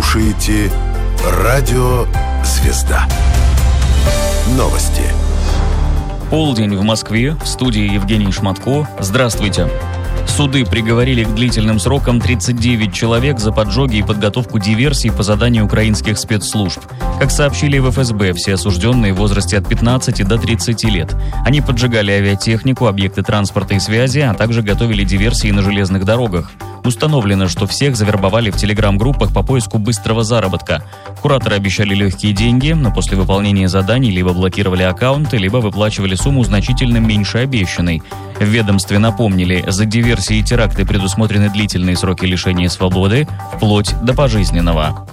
слушаете Радио «Звезда». Новости. Полдень в Москве. В студии Евгений Шматко. Здравствуйте. Суды приговорили к длительным срокам 39 человек за поджоги и подготовку диверсий по заданию украинских спецслужб. Как сообщили в ФСБ, все осужденные в возрасте от 15 до 30 лет. Они поджигали авиатехнику, объекты транспорта и связи, а также готовили диверсии на железных дорогах. Установлено, что всех завербовали в телеграм-группах по поиску быстрого заработка. Кураторы обещали легкие деньги, но после выполнения заданий либо блокировали аккаунты, либо выплачивали сумму значительно меньше обещанной. В ведомстве напомнили, за диверсии и теракты предусмотрены длительные сроки лишения свободы, вплоть до пожизненного.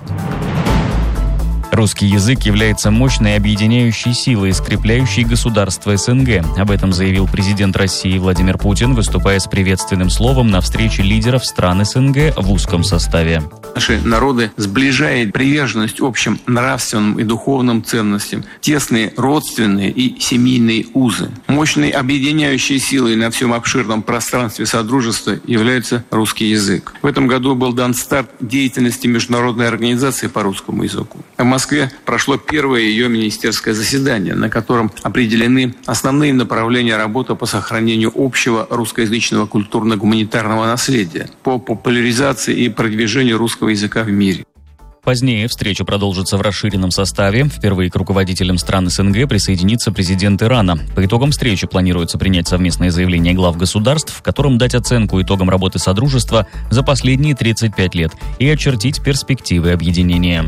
Русский язык является мощной объединяющей силой, скрепляющей государство СНГ. Об этом заявил президент России Владимир Путин, выступая с приветственным словом на встрече лидеров стран СНГ в узком составе. Наши народы сближает приверженность общим нравственным и духовным ценностям, тесные родственные и семейные узы. Мощной объединяющей силой на всем обширном пространстве содружества является русский язык. В этом году был дан старт деятельности Международной организации по русскому языку. В Москве прошло первое ее министерское заседание, на котором определены основные направления работы по сохранению общего русскоязычного культурно-гуманитарного наследия, по популяризации и продвижению русского языка в мире. Позднее встреча продолжится в расширенном составе. Впервые к руководителям стран СНГ присоединится президент Ирана. По итогам встречи планируется принять совместное заявление глав государств, в котором дать оценку итогам работы Содружества за последние 35 лет и очертить перспективы объединения.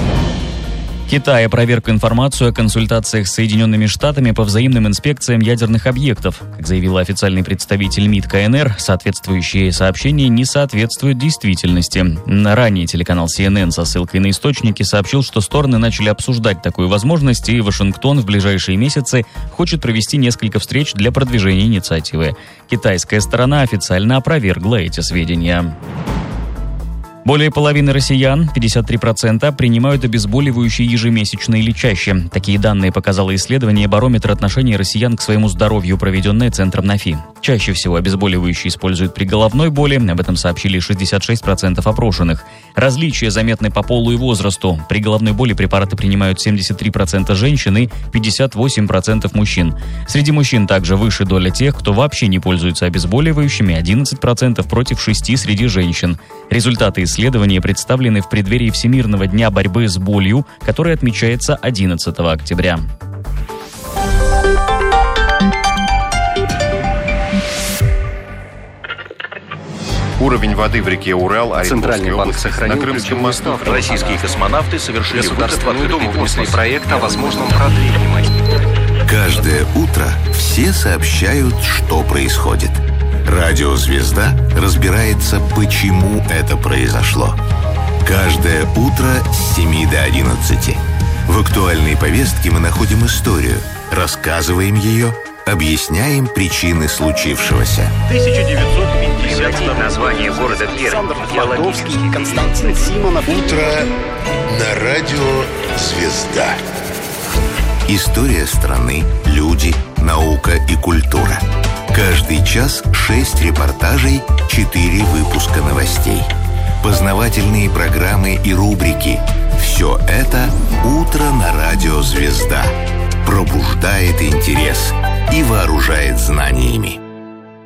Китай опроверг информацию о консультациях с Соединенными Штатами по взаимным инспекциям ядерных объектов. Как заявил официальный представитель МИД КНР, соответствующие сообщения не соответствуют действительности. Ранее телеканал CNN со ссылкой на источники сообщил, что стороны начали обсуждать такую возможность, и Вашингтон в ближайшие месяцы хочет провести несколько встреч для продвижения инициативы. Китайская сторона официально опровергла эти сведения. Более половины россиян, 53%, принимают обезболивающие ежемесячно или чаще. Такие данные показало исследование «Барометр отношений россиян к своему здоровью», проведенное Центром НАФИ. Чаще всего обезболивающие используют при головной боли, об этом сообщили 66% опрошенных. Различия заметны по полу и возрасту. При головной боли препараты принимают 73% женщин и 58% мужчин. Среди мужчин также выше доля тех, кто вообще не пользуется обезболивающими, 11% против 6% среди женщин. Результаты исследования представлены в преддверии Всемирного дня борьбы с болью, который отмечается 11 октября. Уровень воды в реке Урал, Центральный банк сохранил на Крымском мосту. Российские космонавты совершили государственный фитнесный проект о возможном продлении. Каждое утро все сообщают, что происходит. Радио «Звезда» разбирается, почему это произошло. Каждое утро с 7 до 11. В актуальной повестке мы находим историю, рассказываем ее, объясняем причины случившегося. 1950 название города Пермь. Константин Симонов. Утро на радио «Звезда». История страны, люди, наука и культура. Каждый час 6 репортажей, 4 выпуска новостей. Познавательные программы и рубрики. Все это «Утро на радио «Звезда». Пробуждает интерес и вооружает знаниями.